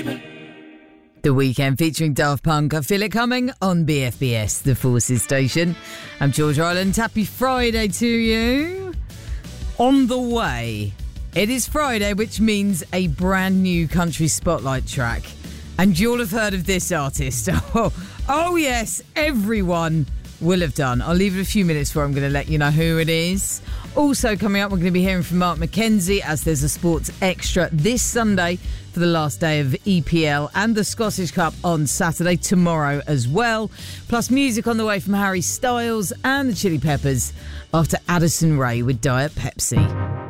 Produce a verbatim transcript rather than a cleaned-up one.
The Weekend featuring Daft Punk. I Feel It Coming on B F B S, the Forces station. I'm George Ireland. Happy Friday to you. On the way, it is Friday, which means a brand new country spotlight track. And you'll have heard of this artist. Oh, oh yes, everyone will have done. I'll leave it a few minutes before I'm going to let you know who it is. Also coming up, we're going to be hearing from Mark McKenzie as there's a Sports Extra this Sunday for the last day of E P L and the Scottish Cup on Saturday, tomorrow as well. Plus music on the way from Harry Styles and the Chili Peppers after Addison Rae with Diet Pepsi.